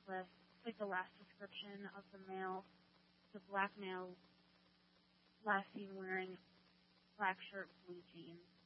necklace. It's like the last description of the black male last seen wearing black shirt, blue jeans.